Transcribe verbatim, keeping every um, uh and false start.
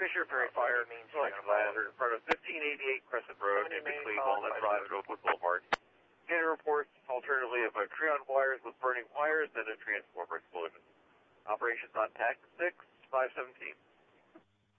Fisher Perry Fire, select ladder in front of fifteen eighty-eight Crescent Road in between Walnut Drive and Oakwood Boulevard. Scanner reports alternatively of a Creon wires with burning wires and a transformer explosion. Operations on TAC six five seventeen.